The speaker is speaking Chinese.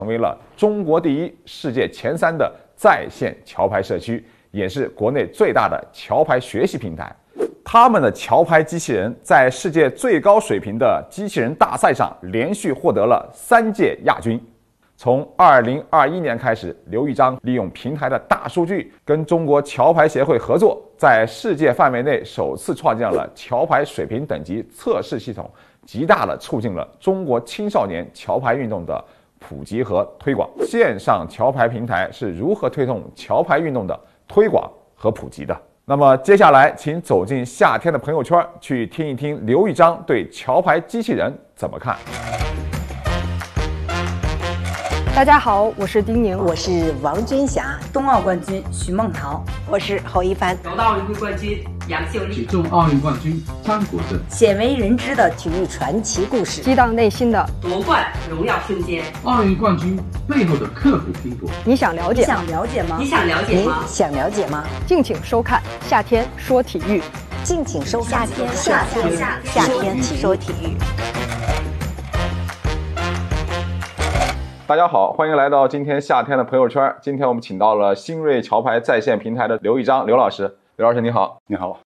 成为了中国第一、世界前3的在线桥牌社区，也是国内最大的桥牌学习平台。他们的桥牌机器人在世界最高水平的机器人大赛上连续获得了3届亚军。从2021年开始，刘玉章利用平台的大数据，跟中国桥牌协会合作，在世界范围内首次创建了桥牌水平等级测试系统，极大地促进了中国青少年桥牌运动的普及和推广。线上桥牌平台是如何推动桥牌运动的推广和普及的？那么接下来，请走进夏天的朋友圈，去听一听刘玉章对桥牌机器人怎么看。 大家好，我是丁宁， 我是王军霞， 冬奥冠军徐梦桃， 我是侯一帆， 柔道奥运会冠军杨秀丽， 举重奥运冠军张国政， 鲜为人知的体育传奇故事， 激荡内心的夺冠荣耀瞬间， 奥运冠军背后的刻苦拼搏。 你想了解吗？ 你想了解吗？ 敬请收看夏天说体育， 敬请收看夏天说体育。 大家好，欢迎来到今天夏天的朋友圈。今天我们请到了新锐桥牌在线平台的刘玉章刘老师。刘老师你好。 你好。